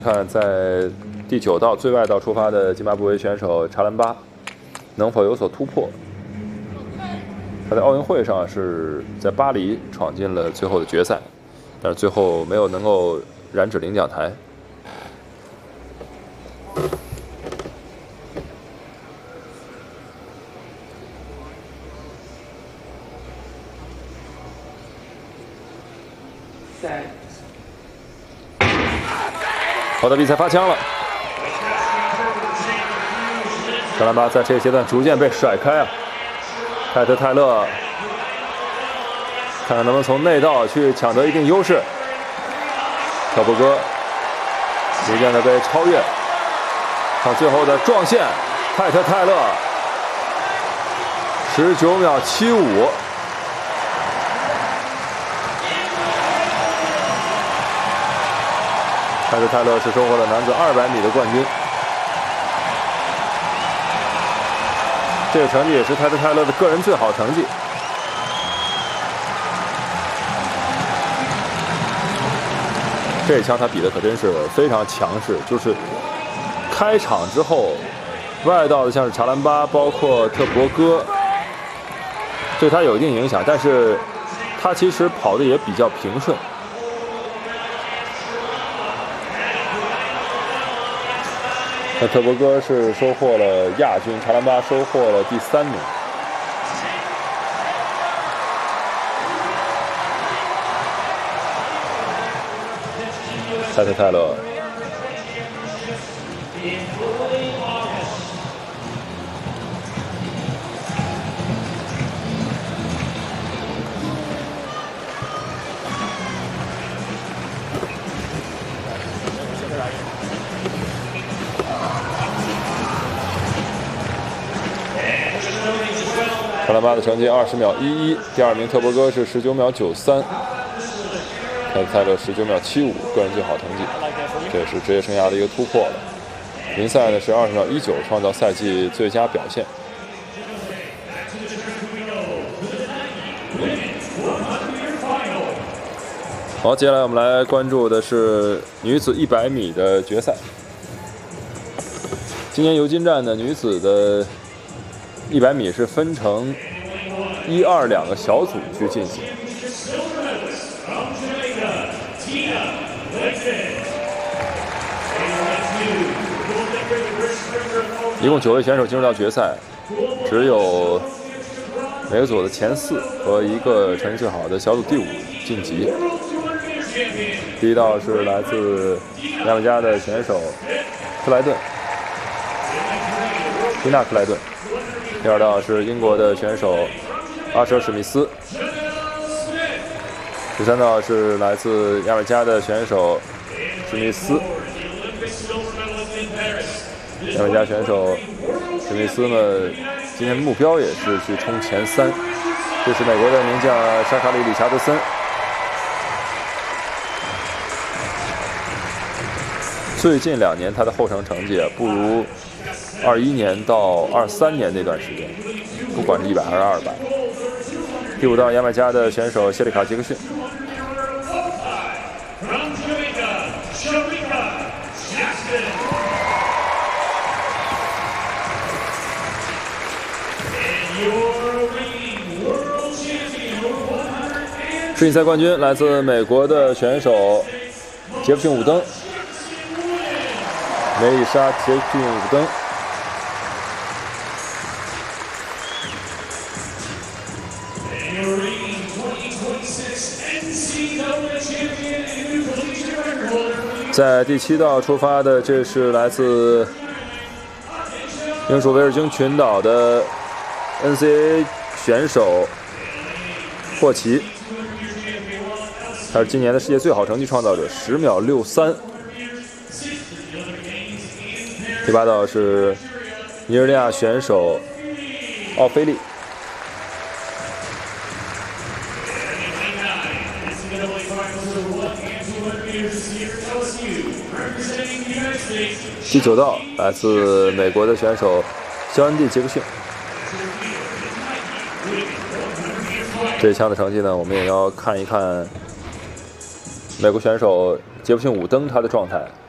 看，在第9道最外道出发的津巴布韦选手查兰巴能否有所突破？他在奥运会上是在巴黎闯进了最后的决赛，但是最后没有能够染指领奖台。好的，比赛发枪了。查兰巴在这个阶段逐渐被甩开啊。泰特泰勒看看能不能从内道去抢得一定优势。特博戈逐渐的被超越。看最后的撞线，泰特泰勒19秒75。泰特泰勒是收获了男子200米的冠军，这个成绩也是泰特泰勒的个人最好成绩。这一枪他比的可真是非常强势，就是开场之后，外道的像是查兰巴，包括特博戈，对他有一定影响，但是他其实跑的也比较平顺。那特博戈是收获了亚军，查兰巴收获了第3名。泰特泰勒，查兰巴的成绩20秒11，第2名特博戈是19秒93，泰特泰勒19秒75，个人最好成绩，这也是职业生涯的一个突破了。临赛呢是20秒19，创造赛季最佳表现。好，接下来我们来关注的是女子100米的决赛。今年尤金站的女子的100米是分成1、2两个小组去进行。一共9位选手进入到决赛，只有每个组的前4和一个成绩最好的小组第5晋级。第一道是来自牙买加的选手克莱顿，蒂娜·克莱顿。第2道是英国的选手阿舍·史密斯。第3道是来自牙买加的选手史密斯。牙买加选手史密斯呢，今天的目标也是去冲前3。这是美国的名将沙卡里·理查德森。最近2年他的后程成绩不如21年到23年那段时间，不管是100还是200。第5道牙买加的选手谢利卡·杰克逊。世锦赛冠军来自美国的选手杰弗逊·伍登，梅丽莎·杰克逊·伍登。在第7道出发的，这是来自英属维尔京群岛的 NCAA 选手霍奇，他是今年的世界最好成绩创造者，10秒63。第8道是尼日利亚选手奥菲利。第9道来自美国的选手肖恩蒂·杰克逊。这一枪的成绩呢，我们也要看一看美国选手杰弗逊·伍登他的状态。